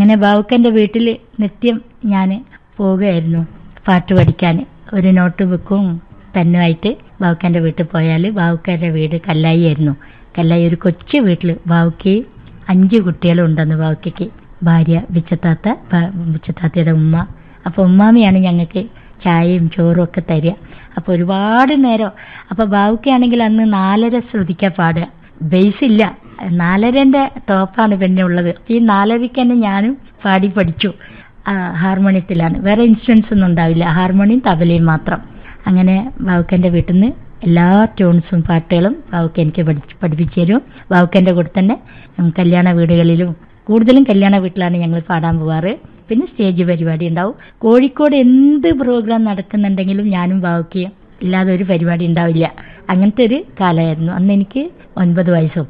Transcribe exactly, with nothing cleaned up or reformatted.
അങ്ങനെ ബാവുക്കൻ്റെ വീട്ടിൽ നിത്യം ഞാൻ പോവുകയായിരുന്നു പാട്ട് പഠിക്കാൻ. ഒരു നോട്ട് ബുക്കും പെന്നുമായിട്ട് ബാവുക്കൻ്റെ വീട്ടിൽ പോയാൽ, ബാവുക്കൻ്റെ വീട് കല്ലായി ആയിരുന്നു. കല്ലായി ഒരു കൊച്ചു വീട്ടിൽ ബാവുക്ക് അഞ്ച് കുട്ടികളും ഉണ്ടെന്ന്. ബാവുക്കയ്ക്ക് ഭാര്യ ബിച്ചത്താത്ത, ബിച്ചത്താത്തയുടെ ഉമ്മ. അപ്പോൾ ഉമ്മാമിയാണ് ഞങ്ങൾക്ക് ചായയും ചോറും ഒക്കെ തരിക. അപ്പോൾ ഒരുപാട് നേരം. അപ്പോൾ ബാവുക്കയാണെങ്കിൽ അന്ന് നാലര ശ്രുതിക്കാൻ പാടുക, ബേസ് ഇല്ല, നാലരൻ്റെ ടോപ്പാണ് പിന്നെ ഉള്ളത്. ഈ നാലരയ്ക്ക് തന്നെ ഞാനും പാടി പഠിച്ചു. ഹാർമോണിയത്തിലാണ്, വേറെ ഇൻസ്ട്രുമെൻസ് ഒന്നും ഉണ്ടാവില്ല, ഹാർമോണിയം തബലയും മാത്രം. അങ്ങനെ ബാവുക്കൻ്റെ വീട്ടിൽ നിന്ന് എല്ലാ ട്യൂൺസും പാട്ടുകളും ബാവുക്ക എനിക്ക് പഠിച്ച് പഠിപ്പിച്ചു തരും. ബാവുക്കൻ്റെ കൂടെ തന്നെ കല്യാണ വീടുകളിലും, കൂടുതലും കല്യാണ വീട്ടിലാണ് ഞങ്ങൾ പാടാൻ പോവാറ്. പിന്നെ സ്റ്റേജ് പരിപാടി ഉണ്ടാവും. കോഴിക്കോട് എന്ത് പ്രോഗ്രാം നടക്കുന്നുണ്ടെങ്കിലും ഞാനും ബാവുക്കയും ഇല്ലാതെ ഒരു പരിപാടി ഉണ്ടാവില്ല. അങ്ങനത്തെ ഒരു കാലമായിരുന്നു. അന്ന് എനിക്ക് ഒൻപത് വയസ്സും